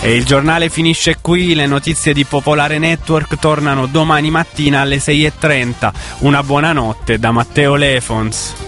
E il giornale finisce qui, le notizie di Popolare Network tornano domani mattina alle 6:30. Una buona notte da Matteo Lefons.